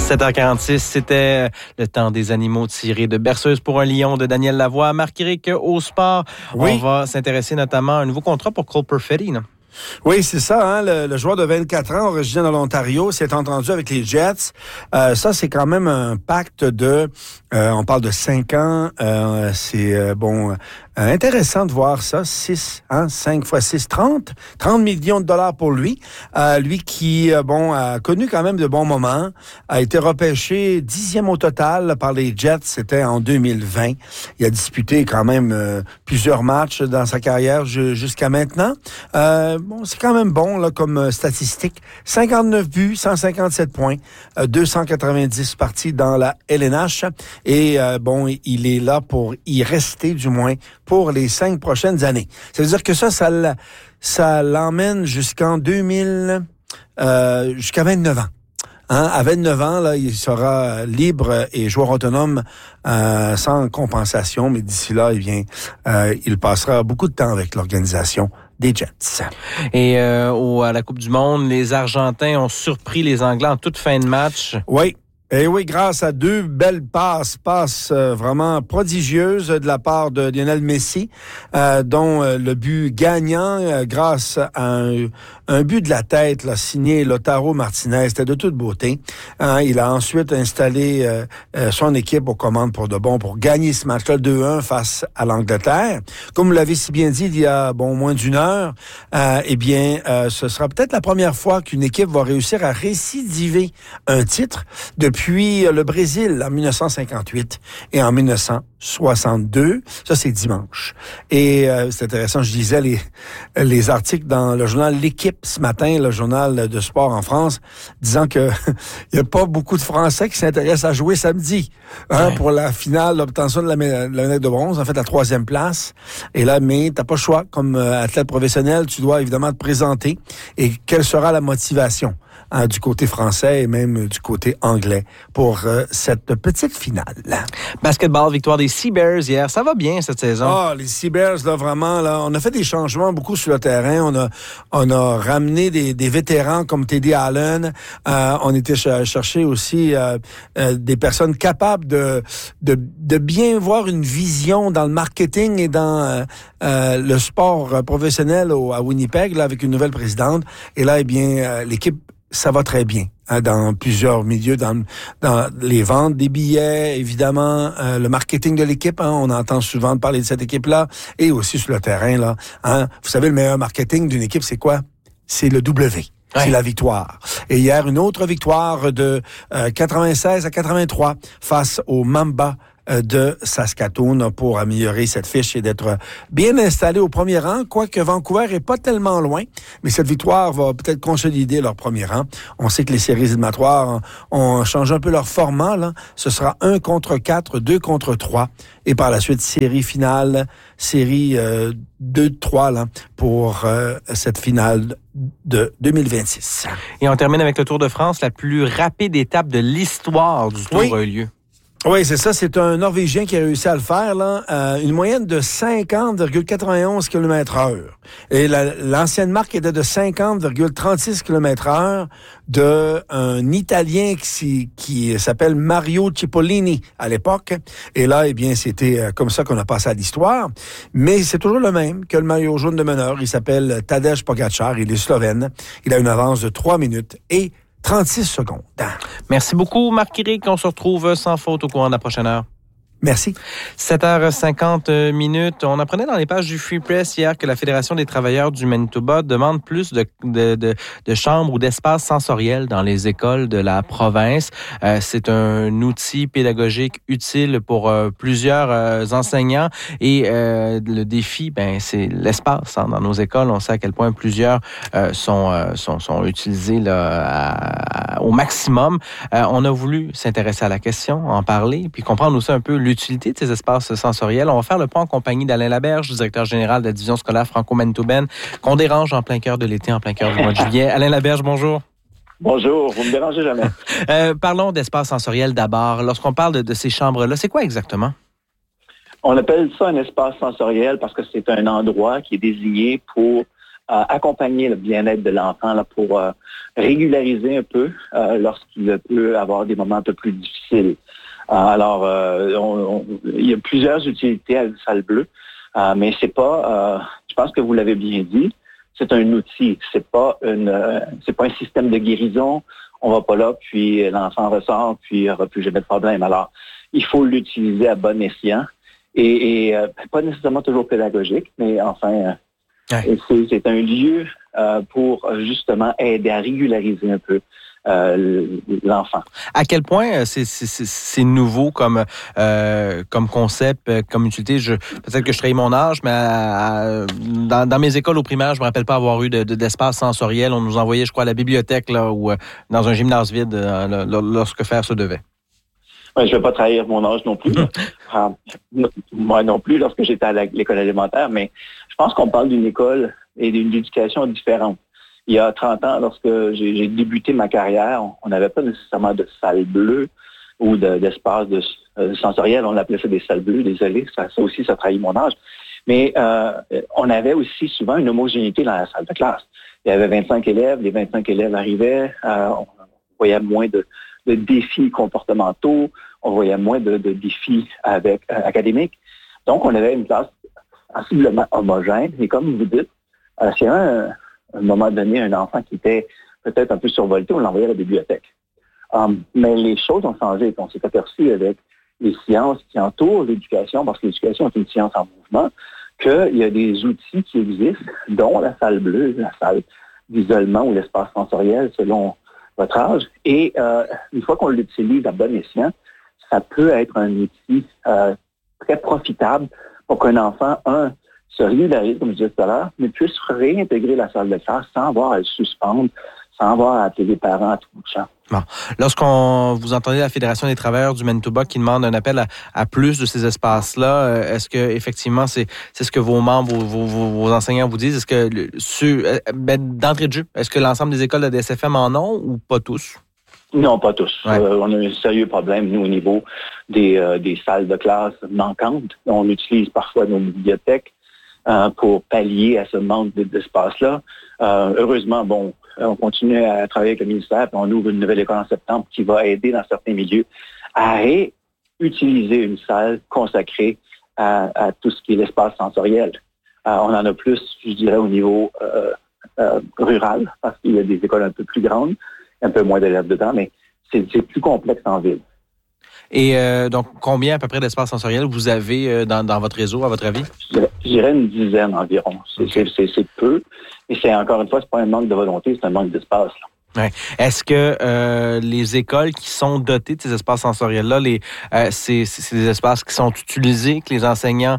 7h46, c'était le temps des animaux tirés de berceuse pour un lion de Daniel Lavoie. Marc-Éric, au sport, oui. On va s'intéresser notamment à un nouveau contrat pour Cole Perfetti, non? Oui, c'est ça. Hein, le joueur de 24 ans, originaire de l'Ontario, s'est entendu avec les Jets. Ça, c'est quand même un pacte de... on parle de 5 ans. C'est intéressant de voir ça. 5 fois 6, 30. 30 millions de dollars pour lui. Lui qui a connu quand même de bons moments. A été repêché 10e au total par les Jets. C'était en 2020. Il a disputé quand même plusieurs matchs dans sa carrière jusqu'à maintenant. C'est quand même bon là comme statistique. 59 buts, 157 points, 290 parties dans la LNH. Et il est là pour y rester du moins pour les 5 prochaines années. Ça veut dire que ça l'emmène jusqu'à 29 ans. Hein? À 29 ans, là, il sera libre et joueur autonome sans compensation. Mais d'ici là, il passera beaucoup de temps avec l'organisation des Jets. Et à la Coupe du Monde, les Argentins ont surpris les Anglais en toute fin de match. Oui. Et oui, grâce à 2 belles passes vraiment prodigieuses de la part de Lionel Messi, dont le but gagnant grâce à un but de la tête là, signé Lautaro Martinez. C'était de toute beauté. Il a ensuite installé son équipe aux commandes pour gagner ce match-là 2-1 face à l'Angleterre. Comme vous l'avez si bien dit il y a moins d'une heure, ce sera peut-être la première fois qu'une équipe va réussir à récidiver un titre depuis le Brésil en 1958 et en 1962. Ça, c'est dimanche. Et c'est intéressant, je lisais les articles dans le journal L'Équipe ce matin, le journal de sport en France, disant que il n'y a pas beaucoup de Français qui s'intéressent à jouer samedi pour la finale, l'obtention de la médaille de bronze, en fait la 3e place. Et là, mais t'as pas le choix. Comme athlète professionnel, tu dois évidemment te présenter. Et quelle sera la motivation du côté français et même du côté anglais pour cette petite finale. Basketball, victoire des Sea Bears hier. Ça va bien cette saison. Les Sea Bears, là, vraiment, là, on a fait des changements beaucoup sur le terrain. On a ramené des vétérans comme Teddy Allen. On était chercher aussi des personnes capables de bien voir une vision dans le marketing et dans le sport professionnel à Winnipeg, là, avec une nouvelle présidente. Et là, l'équipe, ça va très bien dans plusieurs milieux, dans les ventes des billets, évidemment, le marketing de l'équipe. On entend souvent parler de cette équipe-là, et aussi sur le terrain. Là, vous savez, le meilleur marketing d'une équipe, c'est quoi? C'est le W. C'est la victoire. Et hier, une autre victoire de 96-83 face au Mamba de Saskatoon pour améliorer cette fiche et d'être bien installé au premier rang, quoique Vancouver est pas tellement loin, mais cette victoire va peut-être consolider leur premier rang. On sait que les séries éliminatoires ont changé un peu leur format, là. Ce sera 1 contre 4, 2 contre 3, et par la suite, série finale, série 2-3 là, pour cette finale de 2026. Et on termine avec le Tour de France, la plus rapide étape de l'histoire du Tour a eu lieu. Oui, c'est ça. C'est un Norvégien qui a réussi à le faire, là. Une moyenne de 50,91 km/h. Et l'ancienne marque était de 50,36 km/h d'un Italien qui s'appelle Mario Cipollini à l'époque. Et là, c'était comme ça qu'on a passé à l'histoire. Mais c'est toujours le même que le maillot jaune de meneur. Il s'appelle Tadej Pogačar. Il est slovène. Il a une avance de 3 minutes et 36 secondes. Merci beaucoup, Marc-Éric. On se retrouve sans faute au courant de la prochaine heure. Merci. 7h50. On apprenait dans les pages du Free Press hier que la Fédération des travailleurs du Manitoba demande plus de chambres ou d'espaces sensoriels dans les écoles de la province. C'est un outil pédagogique utile pour plusieurs enseignants et le défi, c'est l'espace dans nos écoles. On sait à quel point plusieurs sont utilisés là, au maximum. On a voulu s'intéresser à la question, en parler, puis comprendre aussi un peu l'utilité de ces espaces sensoriels. On va faire le point en compagnie d'Alain Laberge, directeur général de la division scolaire franco-manitobaine, qu'on dérange en plein cœur de l'été, en plein cœur du mois de juillet. Alain Laberge, bonjour. Bonjour, vous me dérangez jamais. Parlons d'espace sensoriel d'abord. Lorsqu'on parle de ces chambres-là, c'est quoi exactement? On appelle ça un espace sensoriel parce que c'est un endroit qui est désigné pour accompagner le bien-être de l'enfant là, pour régulariser un peu lorsqu'il peut avoir des moments un peu plus difficiles. Alors, il y a plusieurs utilités à la salle bleue, mais c'est pas, je pense que vous l'avez bien dit, c'est un outil, c'est pas un système de guérison. On va pas là, puis l'enfant ressort, puis il n'y aura plus jamais de problème. Alors, il faut l'utiliser à bon escient et pas nécessairement toujours pédagogique, mais enfin, c'est un lieu pour justement aider à régulariser un peu l'enfant. À quel point c'est nouveau comme concept, comme utilité? Peut-être que je trahis mon âge, mais dans mes écoles au primaire, je me rappelle pas avoir eu d'espace sensoriel. On nous envoyait, je crois, à la bibliothèque là, ou dans un gymnase vide lorsque faire se devait. Ouais, je ne vais pas trahir mon âge non plus. Moi non plus, lorsque j'étais à l'école élémentaire, mais je pense qu'on parle d'une école et d'une éducation différente. Il y a 30 ans, lorsque j'ai débuté ma carrière, on n'avait pas nécessairement de salle bleue ou d'espace sensoriel. On appelait ça des salles bleues, désolé, ça aussi, ça trahit mon âge. Mais on avait aussi souvent une homogénéité dans la salle de classe. Il y avait 25 élèves, les 25 élèves arrivaient, on voyait moins de défis comportementaux, on voyait moins de défis académiques. Donc, on avait une classe sensiblement homogène. Et comme vous dites, s'il y a un moment donné, un enfant qui était peut-être un peu survolté, on l'envoyait à la bibliothèque. Mais les choses ont changé. On s'est aperçu avec les sciences qui entourent l'éducation, parce que l'éducation est une science en mouvement, qu'il y a des outils qui existent, dont la salle bleue, la salle d'isolement ou l'espace sensoriel, selon votre âge. Et une fois qu'on l'utilise à bon escient, ça peut être un outil très profitable pour qu'un enfant, se régularise, comme je disais tout à l'heure, mais puisse réintégrer la salle de classe sans avoir à le suspendre, sans avoir à appeler les parents à tout bout de champ. Bon. Lorsqu'on vous entendez la Fédération des travailleurs du Manitoba qui demande un appel à plus de ces espaces-là, est-ce que effectivement c'est ce que vos membres, vos enseignants vous disent? Est-ce que d'entrée de jeu, est-ce que l'ensemble des écoles de DSFM en ont ou pas tous? Non, pas tous. Ouais. On a un sérieux problème, nous, au niveau des salles de classe manquantes. On utilise parfois nos bibliothèques pour pallier à ce manque d'espace-là. Heureusement, on continue à travailler avec le ministère, puis on ouvre une nouvelle école en septembre qui va aider dans certains milieux à réutiliser une salle consacrée à tout ce qui est l'espace sensoriel. On en a plus, je dirais, au niveau rural, parce qu'il y a des écoles un peu plus grandes, un peu moins d'élèves dedans, mais c'est plus complexe en ville. Et donc, combien à peu près d'espaces sensoriels vous avez dans votre réseau, à votre avis? Je dirais une dizaine environ. C'est peu. Et c'est encore une fois, c'est pas un manque de volonté, c'est un manque d'espace. Là. Ouais. Est-ce que les écoles qui sont dotées de ces espaces sensoriels-là, c'est des espaces qui sont utilisés, que les enseignants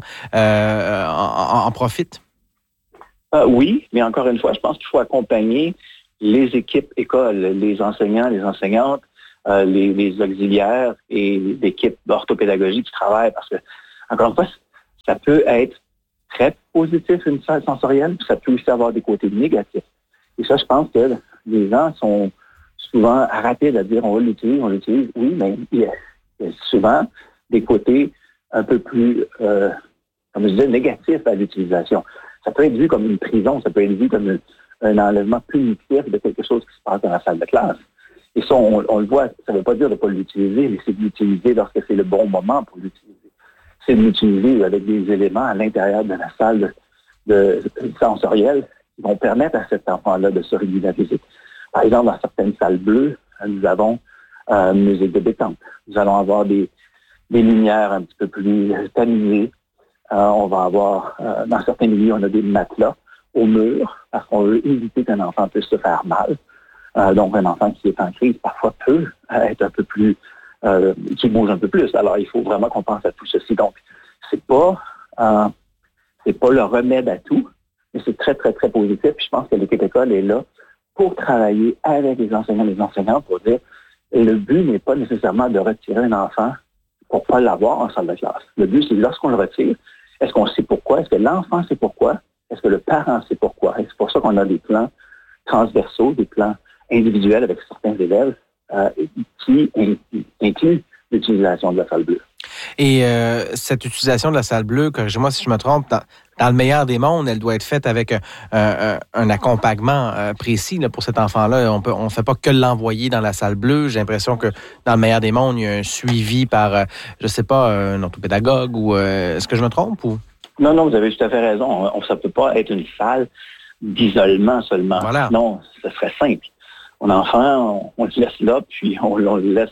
en profitent? Oui, mais encore une fois, je pense qu'il faut accompagner les équipes écoles, les enseignants, les enseignantes, les auxiliaires et l'équipe d'orthopédagogie qui travaillent, parce que, encore une fois, ça peut être très positif, une salle sensorielle, puis ça peut aussi avoir des côtés négatifs. Et ça, je pense que les gens sont souvent rapides à dire on l'utilise. Oui, mais il y a souvent des côtés un peu plus, comme je disais, négatifs à l'utilisation. Ça peut être vu comme une prison, ça peut être vu comme un enlèvement punitif de quelque chose qui se passe dans la salle de classe. Et ça, on le voit, ça ne veut pas dire de ne pas l'utiliser, mais c'est de l'utiliser lorsque c'est le bon moment pour l'utiliser. C'est de l'utiliser avec des éléments à l'intérieur de la salle sensorielle qui vont permettre à cet enfant-là de se régulariser. Par exemple, dans certaines salles bleues, nous avons musique de détente. Nous allons avoir des lumières un petit peu plus tamisées. On va avoir, dans certains milieux, on a des matelas au mur parce qu'on veut éviter qu'un enfant puisse se faire mal. Donc, un enfant qui est en crise, parfois, peut être un peu plus, qui bouge un peu plus. Alors, il faut vraiment qu'on pense à tout ceci. Donc, c'est pas le remède à tout, mais c'est très, très, très positif. Puis je pense que l'équipe école est là pour travailler avec les enseignants et les enseignantes pour dire, le but n'est pas nécessairement de retirer un enfant pour pas l'avoir en salle de classe. Le but, c'est lorsqu'on le retire, est-ce qu'on sait pourquoi? Est-ce que l'enfant sait pourquoi? Est-ce que le parent sait pourquoi? Et c'est pour ça qu'on a des plans transversaux, des plans individuels avec certains élèves qui incluent l'utilisation de la salle bleue. Et cette utilisation de la salle bleue, corrigez-moi si je me trompe, dans le meilleur des mondes, elle doit être faite avec un accompagnement précis là, pour cet enfant-là. On ne fait pas que l'envoyer dans la salle bleue. J'ai l'impression que dans le meilleur des mondes, il y a un suivi par, je sais pas, un orthopédagogue ou est-ce que je me trompe ou? Non, vous avez tout à fait raison. Ça ne peut pas être une salle d'isolement seulement. Voilà. Non, ce serait simple. Un enfant, on le laisse là, puis on le laisse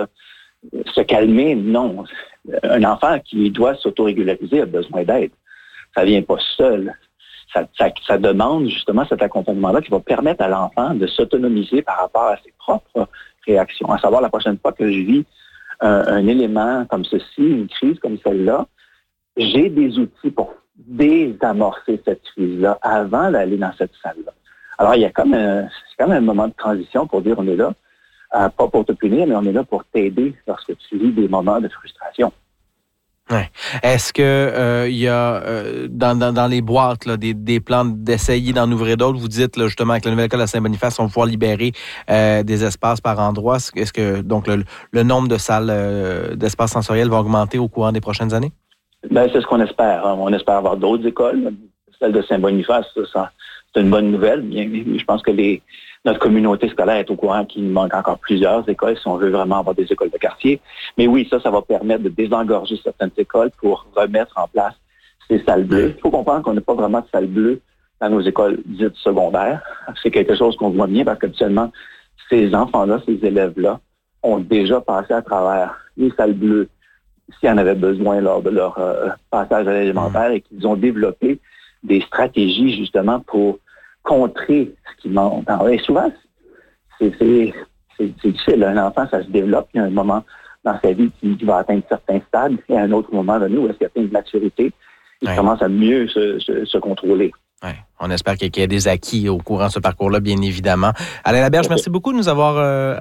se calmer. Non. Un enfant qui doit s'autorégulariser a besoin d'aide. Ça vient pas seul. Ça demande justement cet accompagnement-là qui va permettre à l'enfant de s'autonomiser par rapport à ses propres réactions. À savoir, la prochaine fois que je vis un élément comme ceci, une crise comme celle-là, j'ai des outils pour désamorcer cette crise-là avant d'aller dans cette salle-là. Alors, il y a comme un moment de transition pour dire on est là, pas pour te punir, mais on est là pour t'aider lorsque tu vis des moments de frustration. Ouais. Est-ce que il y a dans les boîtes là, des plans d'essayer d'en ouvrir d'autres? Vous dites là, justement avec la nouvelle école à Saint-Boniface, on va pouvoir libérer des espaces par endroit. Est-ce que donc le nombre de salles d'espaces sensoriels va augmenter au cours des prochaines années? Ben, c'est ce qu'on espère. On espère avoir d'autres écoles. Celle de Saint-Boniface, ça c'est une bonne nouvelle. Bien, je pense que notre communauté scolaire est au courant qu'il manque encore plusieurs écoles si on veut vraiment avoir des écoles de quartier. Mais oui, ça va permettre de désengorger certaines écoles pour remettre en place ces salles bleues. Il faut comprendre qu'on n'a pas vraiment de salles bleues dans nos écoles dites secondaires. C'est quelque chose qu'on voit bien parce qu'habituellement, ces enfants-là, ces élèves-là, ont déjà passé à travers les salles bleues s'ils en avaient besoin lors de leur passage à l'élémentaire et qu'ils ont développé des stratégies justement pour contrer ce qui manque. Et souvent, c'est difficile. Un enfant, ça se développe. Il y a un moment dans sa vie qui va atteindre certains stades et à un autre moment donné où est-ce qu'il atteint une maturité, il commence à mieux se contrôler. Ouais. On espère qu'il y ait des acquis au courant de ce parcours-là, bien évidemment. Alain Laberge, merci beaucoup de nous avoir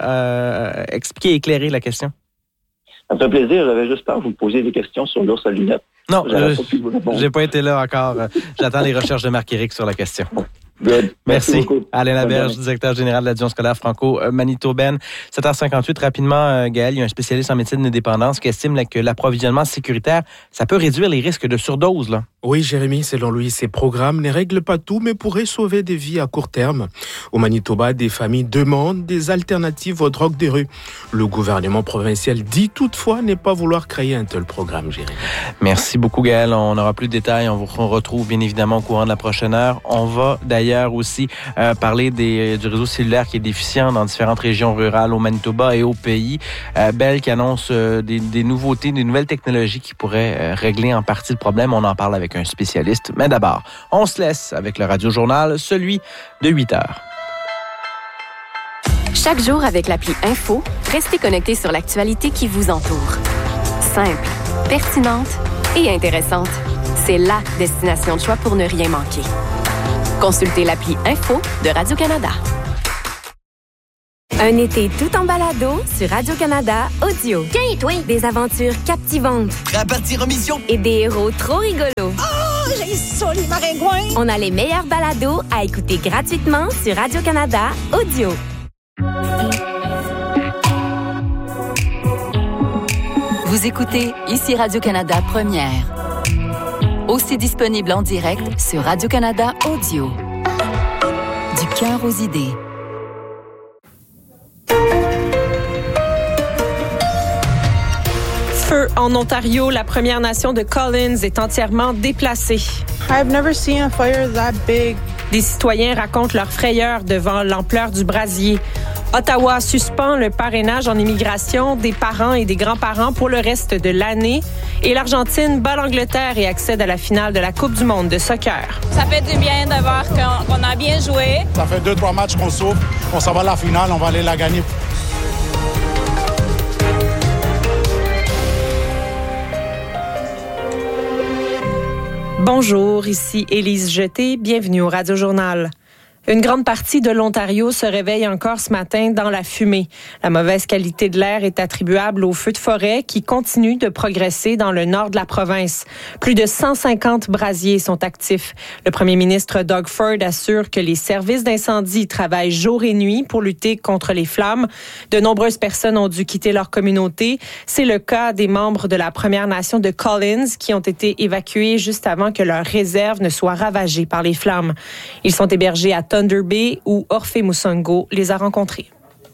expliqué et éclairé la question. Ça me fait plaisir. J'avais juste peur de vous poser des questions sur l'ours à lunettes. Non, j'ai pas été là encore. J'attends les recherches de Marc-Éric sur la question. Good. Merci beaucoup. Alain Laberge, directeur général de l'Addition scolaire franco-manitobaine. 7h58, rapidement, Gaël, il y a un spécialiste en médecine de dépendance qui estime là, que l'approvisionnement sécuritaire, ça peut réduire les risques de surdose. Là. Oui, Jérémy, selon lui, ces programmes ne règlent pas tout, mais pourraient sauver des vies à court terme. Au Manitoba, des familles demandent des alternatives aux drogues des rues. Le gouvernement provincial dit toutefois ne pas vouloir créer un tel programme, Jérémy. Merci beaucoup, Gaël. On n'aura plus de détails. On vous retrouve bien évidemment au courant de la prochaine heure. On va d'ailleurs aussi parler du réseau cellulaire qui est déficient dans différentes régions rurales au Manitoba et au pays. Bell qui annonce des nouveautés, des nouvelles technologies qui pourraient régler en partie le problème. On en parle avec un spécialiste. Mais d'abord, on se laisse avec le Radio Journal, celui de 8 heures. Chaque jour avec l'appli Info, restez connectés sur l'actualité qui vous entoure. Simple, pertinente et intéressante. C'est la destination de choix pour ne rien manquer. Consultez l'appli Info de Radio-Canada. Un été tout en balado sur Radio-Canada Audio. Tiens, toi! Des aventures captivantes. Prêt à partir en mission? Et des héros trop rigolos. Oh, j'ai ça, les maringouins! On a les meilleurs balados à écouter gratuitement sur Radio-Canada Audio. Vous écoutez ici Radio-Canada Première. Aussi disponible en direct sur Radio-Canada Audio. Du cœur aux idées. Feu en Ontario, la Première Nation de Collins est entièrement déplacée. I've never seen a fire that big. Des citoyens racontent leur frayeur devant l'ampleur du brasier. Ottawa suspend le parrainage en immigration des parents et des grands-parents pour le reste de l'année. Et l'Argentine bat l'Angleterre et accède à la finale de la Coupe du monde de soccer. Ça fait du bien de voir qu'on a bien joué. Ça fait 2-3 matchs qu'on souffre. On s'en va à la finale, on va aller la gagner. Bonjour, ici Élise Jeté. Bienvenue au Radio Journal. Une grande partie de l'Ontario se réveille encore ce matin dans la fumée. La mauvaise qualité de l'air est attribuable aux feux de forêt qui continuent de progresser dans le nord de la province. Plus de 150 brasiers sont actifs. Le premier ministre Doug Ford assure que les services d'incendie travaillent jour et nuit pour lutter contre les flammes. De nombreuses personnes ont dû quitter leur communauté. C'est le cas des membres de la Première Nation de Collins qui ont été évacués juste avant que leur réserve ne soit ravagée par les flammes. Ils sont hébergés à Thunder Bay où Orphée Mousongo les a rencontrés.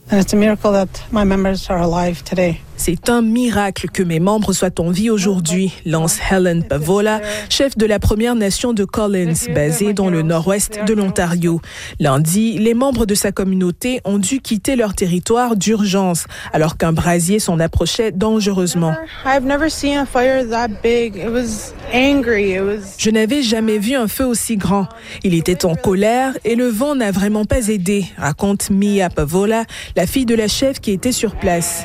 C'est un miracle que mes membres soient en vie aujourd'hui, lance Helen Pavola, chef de la Première Nation de Collins, basée dans le nord-ouest de l'Ontario. Lundi, les membres de sa communauté ont dû quitter leur territoire d'urgence, alors qu'un brasier s'en approchait dangereusement. Je n'avais jamais vu un feu aussi grand. Il était en colère et le vent n'a vraiment pas aidé, raconte Mia Pavola, la fille de la chef qui était sur place.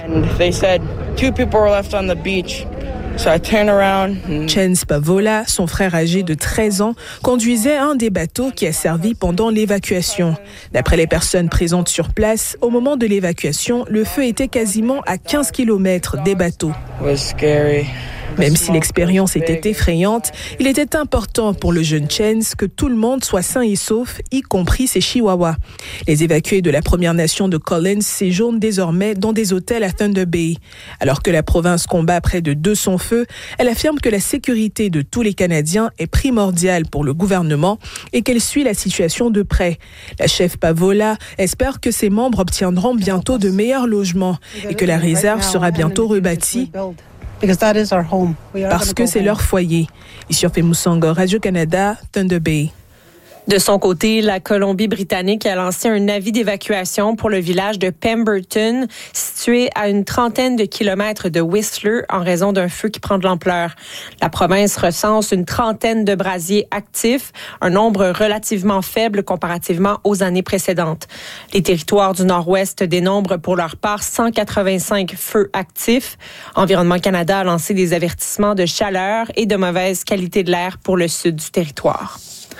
Chance Pavola, son frère âgé de 13 ans, conduisait un des bateaux qui a servi pendant l'évacuation. D'après les personnes présentes sur place, au moment de l'évacuation, le feu était quasiment à 15 km des bateaux. Même si l'expérience était effrayante, il était important pour le jeune Chance que tout le monde soit sain et sauf, y compris ses chihuahuas. Les évacués de la Première Nation de Collins séjournent désormais dans des hôtels à Thunder Bay. Alors que la province combat près de 200 feux, elle affirme que la sécurité de tous les Canadiens est primordiale pour le gouvernement et qu'elle suit la situation de près. La chef Pavola espère que ses membres obtiendront bientôt de meilleurs logements et que la réserve sera bientôt rebâtie. Parce que c'est leur foyer. Ici Orphée Mousongo, Radio-Canada, Thunder Bay. De son côté, la Colombie-Britannique a lancé un avis d'évacuation pour le village de Pemberton, situé à une trentaine de kilomètres de Whistler en raison d'un feu qui prend de l'ampleur. La province recense une trentaine de brasiers actifs, un nombre relativement faible comparativement aux années précédentes. Les territoires du Nord-Ouest dénombrent pour leur part 185 feux actifs. Environnement Canada a lancé des avertissements de chaleur et de mauvaise qualité de l'air pour le sud du territoire.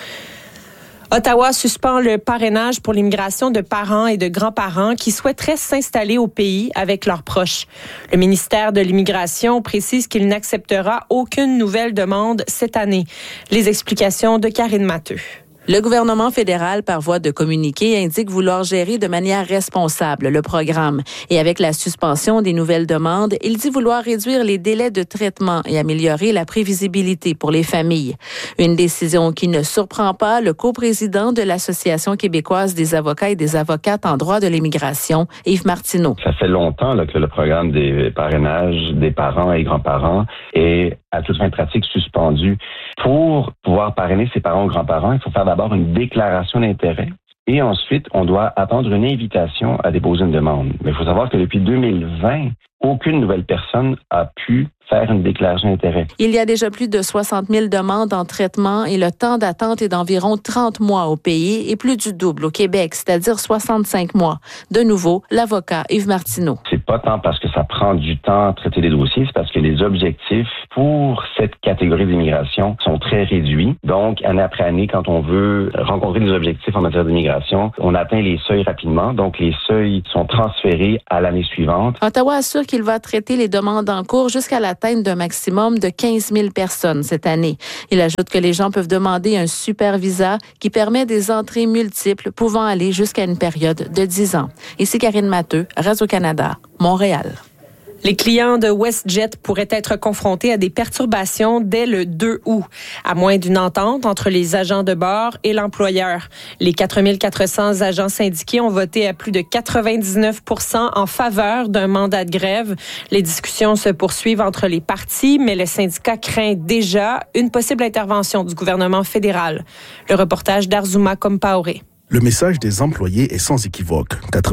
Ottawa suspend le parrainage pour l'immigration de parents et de grands-parents qui souhaiteraient s'installer au pays avec leurs proches. Le ministère de l'Immigration précise qu'il n'acceptera aucune nouvelle demande cette année. Les explications de Karine Matteux. Le gouvernement fédéral, par voie de communiqué, indique vouloir gérer de manière responsable le programme. Et avec la suspension des nouvelles demandes, il dit vouloir réduire les délais de traitement et améliorer la prévisibilité pour les familles. Une décision qui ne surprend pas le coprésident de l'Association québécoise des avocats et des avocates en droit de l'immigration, Yves Martineau. Ça fait longtemps que le programme des parrainages des parents et grands-parents est à toute fin pratique suspendu. Pour pouvoir parrainer ses parents ou grands-parents, il faut faire d'abord une déclaration d'intérêt et ensuite, on doit attendre une invitation à déposer une demande. Mais il faut savoir que depuis 2020, aucune nouvelle personne a pu faire une déclaration d'intérêt. Il y a déjà plus de 60 000 demandes en traitement et le temps d'attente est d'environ 30 mois au pays et plus du double au Québec, c'est-à-dire 65 mois. De nouveau, l'avocat Yves Martineau. C'est pas tant parce que ça prend du temps à traiter les dossiers, c'est parce que les objectifs pour cette catégorie d'immigration sont très réduits. Donc, année après année, quand on veut rencontrer des objectifs en matière d'immigration, on atteint les seuils rapidement. Donc, les seuils sont transférés à l'année suivante. Ottawa assure qu'il va traiter les demandes en cours jusqu'à l'atteinte d'un maximum de 15 000 personnes cette année. Il ajoute que les gens peuvent demander un super visa qui permet des entrées multiples pouvant aller jusqu'à une période de 10 ans. Ici Karine Matteux, Radio-Canada, Montréal. Les clients de WestJet pourraient être confrontés à des perturbations dès le 2 août, à moins d'une entente entre les agents de bord et l'employeur. Les 4 400 agents syndiqués ont voté à plus de 99 % en faveur d'un mandat de grève. Les discussions se poursuivent entre les parties, mais le syndicat craint déjà une possible intervention du gouvernement fédéral. Le reportage d'Arzuma Compaoré. Le message des employés est sans équivoque.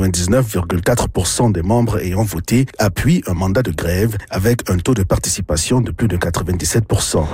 99,4% des membres ayant voté appuient un mandat de grève avec un taux de participation de plus de 97%.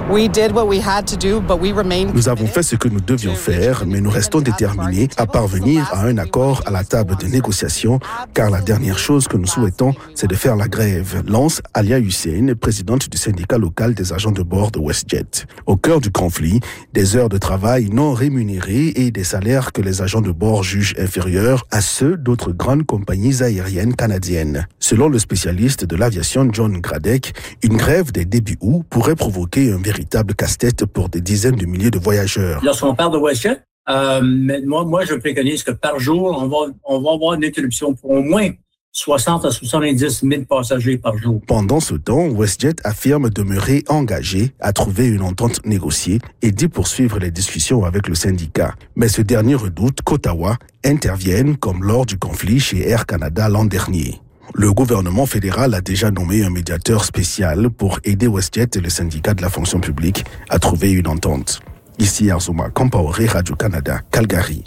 Nous avons fait ce que nous devions faire, mais nous restons déterminés à parvenir à un accord à la table de négociation, car la dernière chose que nous souhaitons, c'est de faire la grève, lance Alia Hussein, présidente du syndicat local des agents de bord de WestJet. Au cœur du conflit, des heures de travail non rémunérées et des salaires que les agents agents de bord jugent inférieurs à ceux d'autres grandes compagnies aériennes canadiennes. Selon le spécialiste de l'aviation John Gradek, une grève dès début août pourrait provoquer un véritable casse-tête pour des dizaines de milliers de voyageurs. Lorsqu'on parle de WestJet, moi, je préconise que par jour, on va avoir une interruption pour au moins 60 à 70 000 passagers par jour. Pendant ce temps, WestJet affirme demeurer engagé à trouver une entente négociée et dit poursuivre les discussions avec le syndicat. Mais ce dernier redoute qu'Ottawa intervienne comme lors du conflit chez Air Canada l'an dernier. Le gouvernement fédéral a déjà nommé un médiateur spécial pour aider WestJet et le syndicat de la fonction publique à trouver une entente. Ici Arzuma Kampaoré, Radio-Canada, Calgary.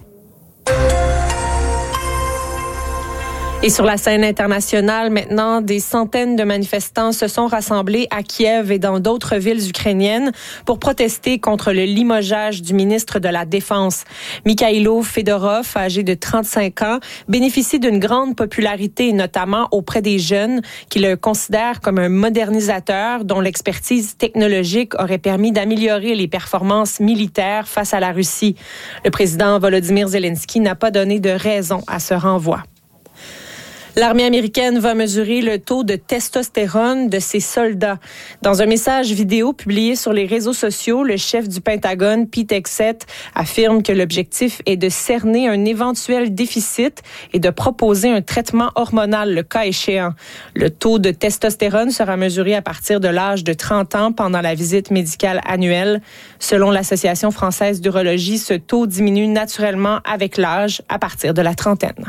Et sur la scène internationale, maintenant, des centaines de manifestants se sont rassemblés à Kiev et dans d'autres villes ukrainiennes pour protester contre le limogeage du ministre de la Défense. Mikhailo Fedorov, âgé de 35 ans, bénéficie d'une grande popularité, notamment auprès des jeunes, qui le considèrent comme un modernisateur dont l'expertise technologique aurait permis d'améliorer les performances militaires face à la Russie. Le président Volodymyr Zelensky n'a pas donné de raison à ce renvoi. L'armée américaine va mesurer le taux de testostérone de ses soldats. Dans un message vidéo publié sur les réseaux sociaux, le chef du Pentagone, Pete Hegseth, affirme que l'objectif est de cerner un éventuel déficit et de proposer un traitement hormonal le cas échéant. Le taux de testostérone sera mesuré à partir de l'âge de 30 ans pendant la visite médicale annuelle. Selon l'Association française d'urologie, ce taux diminue naturellement avec l'âge à partir de la trentaine.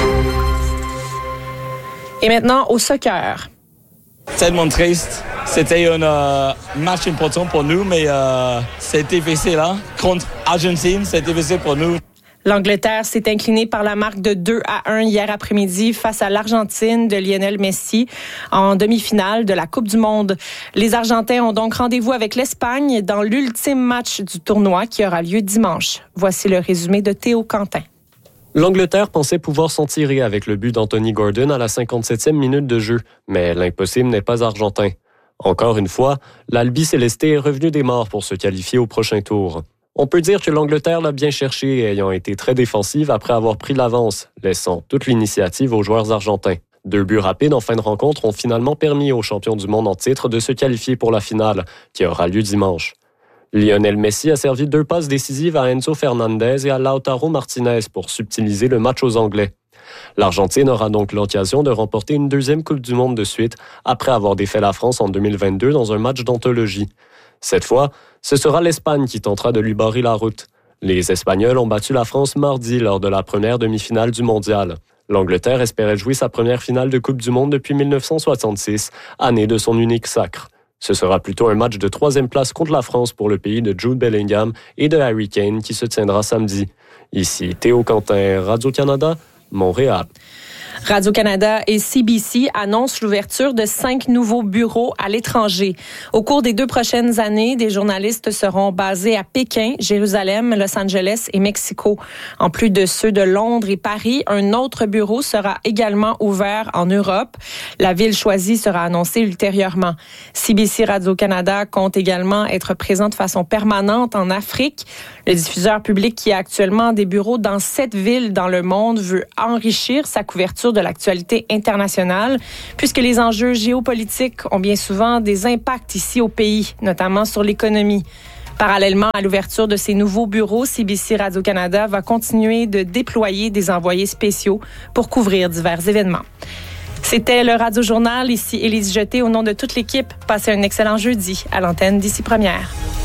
Et maintenant, au soccer. Tellement triste. C'était un match important pour nous, mais c'est difficile. Contre Argentine, c'est difficile pour nous. L'Angleterre s'est inclinée par la marque de 2-1 hier après-midi face à l'Argentine de Lionel Messi en demi-finale de la Coupe du Monde. Les Argentins ont donc rendez-vous avec l'Espagne dans l'ultime match du tournoi qui aura lieu dimanche. Voici le résumé de Théo Quentin. L'Angleterre pensait pouvoir s'en tirer avec le but d'Anthony Gordon à la 57e minute de jeu, mais l'impossible n'est pas argentin. Encore une fois, l'Albi Célesté est revenu des morts pour se qualifier au prochain tour. On peut dire que l'Angleterre l'a bien cherché, ayant été très défensive après avoir pris l'avance, laissant toute l'initiative aux joueurs argentins. 2 buts rapides en fin de rencontre ont finalement permis aux champions du monde en titre de se qualifier pour la finale, qui aura lieu dimanche. Lionel Messi a servi 2 passes décisives à Enzo Fernandez et à Lautaro Martinez pour subtiliser le match aux Anglais. L'Argentine aura donc l'occasion de remporter une 2e Coupe du Monde de suite après avoir défait la France en 2022 dans un match d'anthologie. Cette fois, ce sera l'Espagne qui tentera de lui barrer la route. Les Espagnols ont battu la France mardi lors de la première demi-finale du Mondial. L'Angleterre espérait jouer sa première finale de Coupe du Monde depuis 1966, année de son unique sacre. Ce sera plutôt un match de 3e place contre la France pour le pays de Jude Bellingham et de Harry Kane qui se tiendra samedi. Ici Théo Quentin, Radio-Canada, Montréal. Radio-Canada et CBC annoncent l'ouverture de 5 nouveaux bureaux à l'étranger. Au cours des 2 prochaines années, des journalistes seront basés à Pékin, Jérusalem, Los Angeles et Mexico. En plus de ceux de Londres et Paris, un autre bureau sera également ouvert en Europe. La ville choisie sera annoncée ultérieurement. CBC Radio-Canada compte également être présent de façon permanente en Afrique. Le diffuseur public qui a actuellement des bureaux dans 7 villes dans le monde veut enrichir sa couverture de l'actualité internationale, puisque les enjeux géopolitiques ont bien souvent des impacts ici au pays, notamment sur l'économie. Parallèlement à l'ouverture de ces nouveaux bureaux, CBC Radio-Canada va continuer de déployer des envoyés spéciaux pour couvrir divers événements. C'était le Radio-Journal. Ici Élise Jeté au nom de toute l'équipe. Passez un excellent jeudi à l'antenne d'Ici Première.